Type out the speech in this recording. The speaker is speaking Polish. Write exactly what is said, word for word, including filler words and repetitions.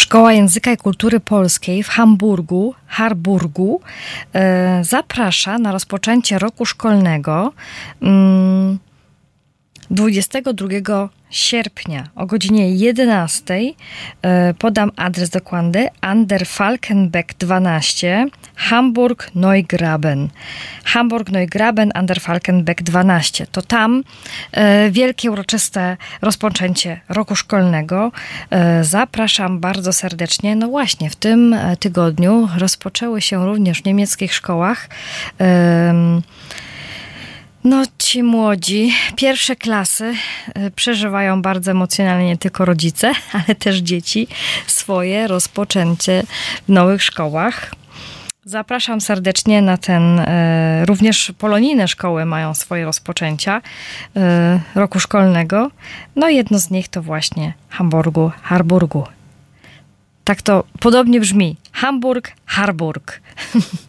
Szkoła Języka i Kultury Polskiej w Hamburgu, Harburgu e, zaprasza na rozpoczęcie roku szkolnego mm, dwudziestego drugiego sierpnia o godzinie jedenastej. E, podam adres dokładny: An der Falkenbeck dwanaście, Hamburg Neugraben. Hamburg Neugraben, An der Falkenbeck dwanaście. To tam e, wielkie, uroczyste rozpoczęcie roku szkolnego. E, zapraszam bardzo serdecznie. No właśnie, w tym tygodniu rozpoczęły się również w niemieckich szkołach e, No, ci młodzi, pierwsze klasy przeżywają bardzo emocjonalnie nie tylko rodzice, ale też dzieci swoje rozpoczęcie w nowych szkołach. Zapraszam serdecznie na ten, e, również polonijne szkoły mają swoje rozpoczęcia e, roku szkolnego. No i jedno z nich to właśnie Hamburgu, Harburgu. Tak to podobnie brzmi. Hamburg, Harburg.